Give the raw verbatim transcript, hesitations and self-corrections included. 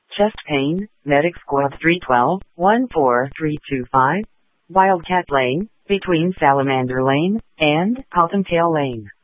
Chest Pain, Medic Squad three twelve, one four three two five, Wildcat Lane, between Salamander Lane and Cottontail Lane.